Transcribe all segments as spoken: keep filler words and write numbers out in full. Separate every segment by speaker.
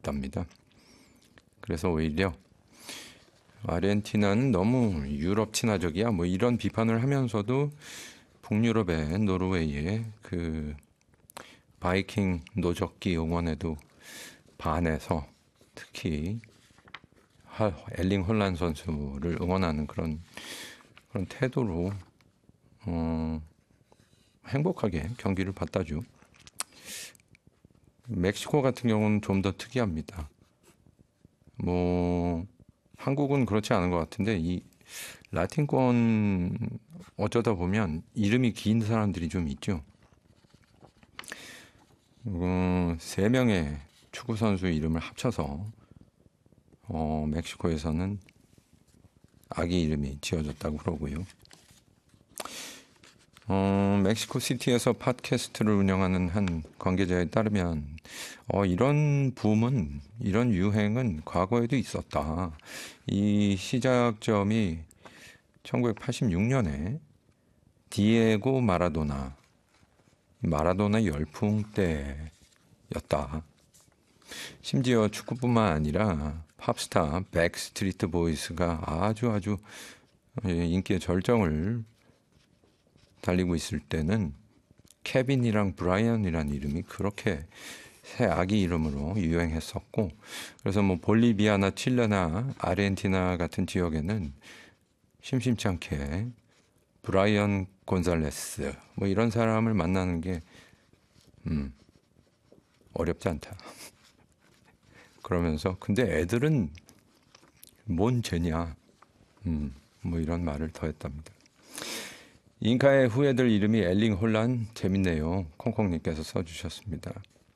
Speaker 1: 있답니다. 그래서 오히려 아르헨티나는 너무 유럽 친화적이야 뭐 이런 비판을 하면서도 북유럽의 노르웨이의 그 바이킹 노적기 응원에도 반해서 특히 엘링 홀란 선수를 응원하는 그런 그런 태도로 어, 행복하게 경기를 봤다죠. 멕시코 같은 경우는 좀 더 특이합니다. 뭐 한국은 그렇지 않은 것 같은데 이 라틴권 어쩌다 보면 이름이 긴 사람들이 좀 있죠. 어, 세 명의 축구 선수 이름을 합쳐서 어, 멕시코에서는 아기 이름이 지어졌다고 그러고요. 어, 멕시코 시티에서 팟캐스트를 운영하는 한 관계자에 따르면 어, 이런 붐은 이런 유행은 과거에도 있었다. 이 시작점이 천구백팔십육 년에 디에고 마라도나 마라도나 열풍 때였다. 심지어 축구뿐만 아니라 팝스타 백스트리트 보이스가 아주 아주 인기의 절정을 달리고 있을 때는 케빈이랑 브라이언이라는 이름이 그렇게 새 아기 이름으로 유행했었고, 그래서 뭐 볼리비아나 칠레나 아르헨티나 같은 지역에는 심심치 않게 브라이언 곤살레스 뭐 이런 사람을 만나는 게 음, 어렵지 않다. 그러면서 근데 애들은 뭔 죄냐, 음, 뭐 이런 말을 더했답니다. 잉카의 후예들 이름이 엘링 홀란 재밌네요. 콩콩님께서 써주셨습니다.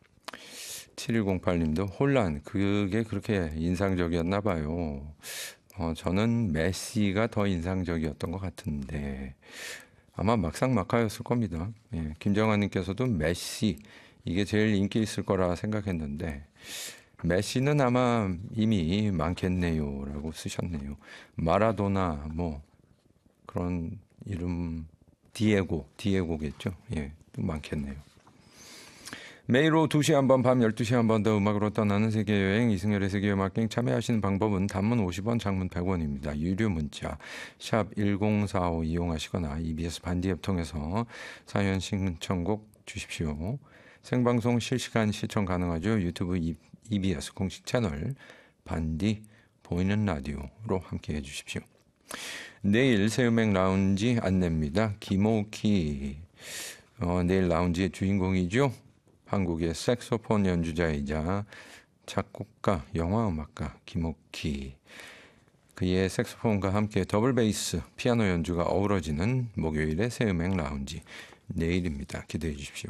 Speaker 1: 칠일공팔 님도 홀란 그게 그렇게 인상적이었나 봐요. 어, 저는 메시가 더 인상적이었던 것 같은데 아마 막상막하였을 겁니다. 예, 김정환님께서도 메시 이게 제일 인기 있을 거라 생각했는데 메시는 아마 이미 많겠네요 라고 쓰셨네요. 마라도나 뭐 그런 이름 디에고 디에고겠죠. 예, 또 많겠네요. 매일 오후 두 시 한 번, 밤 열두 시 한 번 더 음악으로 떠나는 세계여행 이승열의 세계음악여행 참여하시는 방법은 단문 오십 원, 장문 백 원입니다. 유료 문자 샵 일공사오 이용하시거나 이비에스 반디 앱 통해서 사연 신청곡 주십시오. 생방송 실시간 시청 가능하죠. 유튜브 이비에스 공식 채널 반디 보이는 라디오로 함께해 주십시오. 내일 새음악 라운지 안내입니다. 김오키 어, 내일 라운지의 주인공이죠. 한국의 색소폰 연주자이자 작곡가, 영화음악가 김오키. 그의 색소폰과 함께 더블 베이스, 피아노 연주가 어우러지는 목요일의 새음악 라운지 내일입니다. 기대해 주십시오.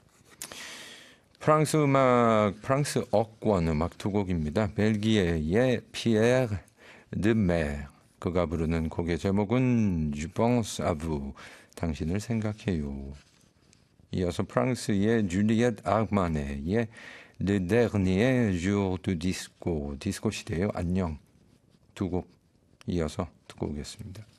Speaker 1: 프랑스 음악, 프랑스 억권 음악 두 곡입니다. 벨기에의 피에르 드메 그가 부르는 곡의 제목은 Je pense à vous, 당신을 생각해요. 이어서 프랑스의 줄리엣 아르마네의 Le Dernier Jour du Disco, 디스코 시대의 안녕 두 곡 이어서 듣고 오겠습니다.